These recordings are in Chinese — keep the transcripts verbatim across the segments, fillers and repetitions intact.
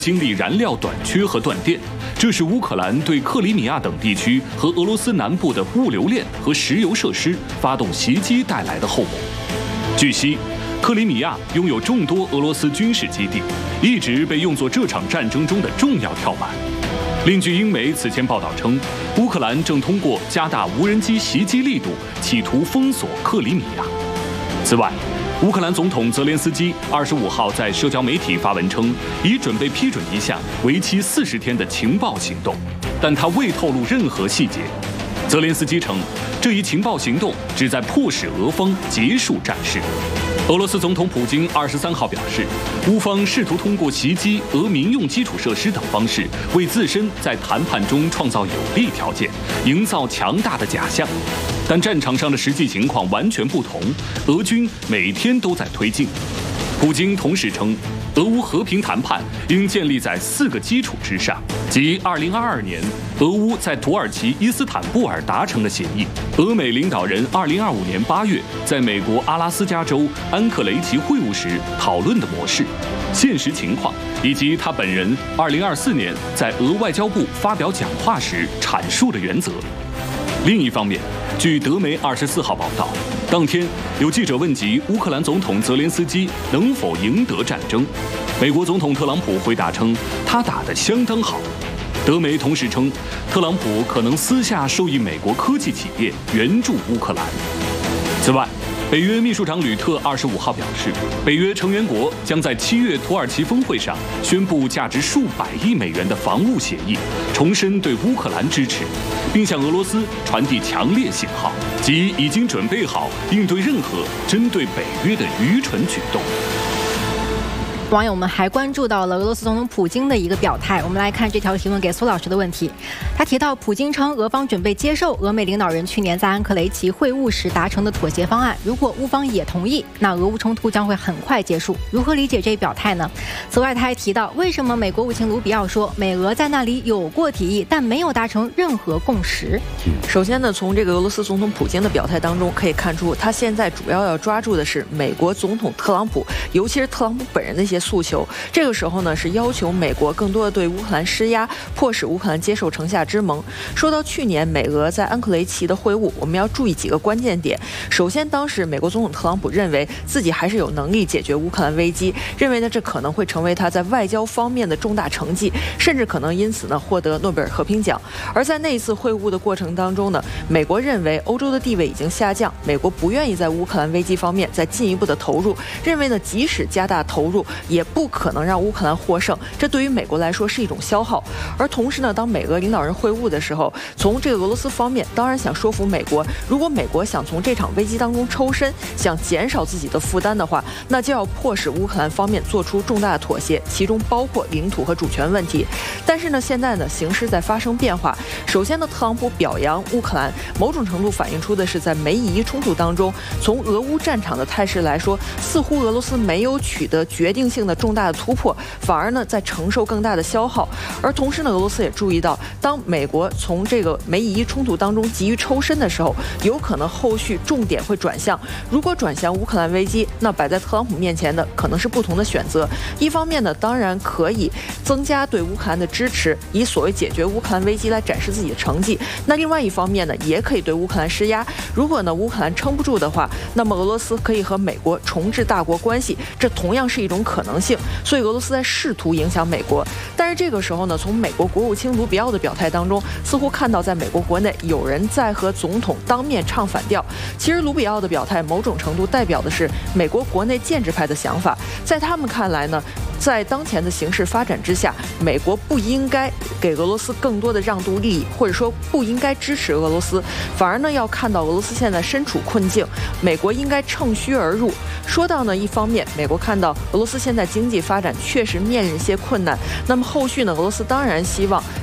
经历燃料短缺和断电，这是乌克兰对克里米亚等地区和俄罗斯南部的物流链和石油设施发动袭击带来的后果。据悉，克里米亚拥有众多俄罗斯军事基地，一直被用作这场战争中的重要跳板。另据英媒此前报道称，乌克兰正通过加大无人机袭击力度，企图封锁克里米亚。此外，乌克兰总统泽连斯基二十五号在社交媒体发文称，已准备批准一项为期四十天的情报行动，但他未透露任何细节。泽连斯基称，这一情报行动旨在迫使俄方结束战事。俄罗斯总统普京二十三号表示，乌方试图通过袭击俄民用基础设施等方式，为自身在谈判中创造有利条件，营造强大的假象。但战场上的实际情况完全不同，俄军每天都在推进。普京同时称，俄乌和平谈判应建立在四个基础之上，即二零二二年俄乌在土耳其伊斯坦布尔达成的协议，俄美领导人二零二五年八月在美国阿拉斯加州安克雷奇会晤时讨论的模式、现实情况，以及他本人二零二四年在俄外交部发表讲话时阐述的原则。另一方面，据德媒二十四号报道，当天有记者问及乌克兰总统泽连斯基能否赢得战争，美国总统特朗普回答称，他打得相当好。德媒同时称，特朗普可能私下授意美国科技企业援助乌克兰。此外，北约秘书长吕特二十五号表示，北约成员国将在七月土耳其峰会上宣布价值数百亿美元的防务协议，重申对乌克兰支持，并向俄罗斯传递强烈信号，即已经准备好应对任何针对北约的愚蠢举动。 网友们还关注到了俄罗斯总统普京的一个表态，我们来看这条提问给苏老师的问题。他提到，普京称俄方准备接受俄美领导人去年在安克雷奇会晤时达成的妥协方案，如果乌方也同意，那俄乌冲突将会很快结束。如何理解这一表态呢？此外，他还提到，为什么美国务卿卢比奥说美俄在那里有过提议，但没有达成任何共识？ 首先呢，从这个俄罗斯总统普京的表态当中可以看出，他现在主要要抓住的是美国总统特朗普，尤其是特朗普本人的一些诉求。这个时候呢，是要求美国更多的对乌克兰施压，迫使乌克兰接受城下之盟。说到去年美俄在安克雷奇的会晤，我们要注意几个关键点。首先，当时美国总统特朗普认为自己还是有能力解决乌克兰危机，认为呢这可能会成为他在外交方面的重大成绩，甚至可能因此呢获得诺贝尔和平奖。而在那一次会晤的过程当中呢，美国认为欧洲的地位已经下降，美国不愿意在乌克兰危机方面再进一步的投入，认为呢即使加大投入，也不可能让乌克兰获胜，这对于美国来说是一种消耗。而同时呢，当美俄领导人会晤的时候，从这个俄罗斯方面当然想说服美国，如果美国想从这场危机当中抽身，想减少自己的负担的话，那就要迫使乌克兰方面做出重大的妥协，其中包括领土和主权问题。但是呢，现在呢形势在发生变化。首先呢，特朗普表扬乌克兰，某种程度反映出的是在美以伊冲突当中，从俄乌战场的态势来说，似乎俄罗斯没有取得决定性的重大的突破，反而呢在承受更大的消耗。而同时呢，俄罗斯也注意到，当美国从这个美以伊冲突当中急于抽身的时候，有可能后续重点会转向，如果转向乌克兰危机，那摆在特朗普面前的可能是不同的选择。一方面呢，当然可以增加对乌克兰的支持，以所谓解决乌克兰危机来展示自己的成绩。那另外一方面呢，也可以对乌克兰施压。如果呢乌克兰撑不住的话，那么俄罗斯可以和美国重置大国关系，这同样是一种可能性。所以俄罗斯在试图影响美国。但是这个时候呢，从美国国务卿卢比奥的表态当中，似乎看到在美国国内有人在和总统当面唱反调。其实卢比奥的表态某种程度代表的是美国国内建制派的想法，在他们看来呢，在当前的形势发展之下，美国不应该给俄罗斯更多的让渡利益，或者说不应该支持俄罗斯，反而呢要看到俄罗斯现在身处困境，美国应该乘虚而入。说到呢，一方面美国看到俄罗斯现在经济发展确实面临一些困难，那么后续呢，俄罗斯当然希望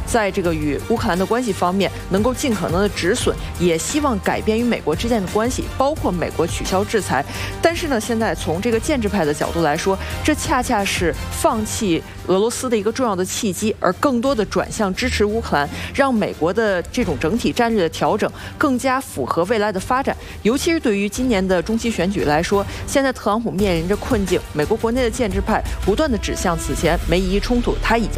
在这个与乌克兰的关系方面能够尽可能的止损，也希望改变与美国之间的关系，包括美国取消制裁。但是呢，现在从这个建制派的角度来说，这恰恰是放弃俄罗斯的一个重要的契机，而更多的转向支持乌克兰，让美国的这种整体战略的调整更加符合未来的发展。尤其是对于今年的中期选举来说，现在特朗普面临着困境，美国国内的建制派不断的指向此前梅伊冲突，他已经